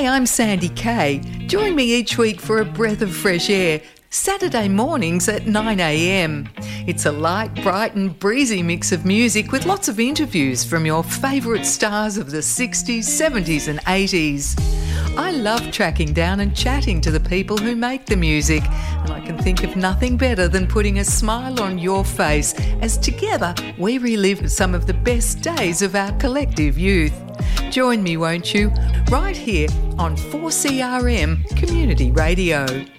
Hi, I'm Sandy Kay. Join me each week for a breath of fresh air, Saturday mornings at 9 a.m. It's a light, bright and breezy mix of music with lots of interviews from your favourite stars of the 60s, 70s and 80s. I love tracking down and chatting to the people who make the music, and I can think of nothing better than putting a smile on your face as together we relive some of the best days of our collective youth. Join me, won't you? Right here on 4CRM Community Radio.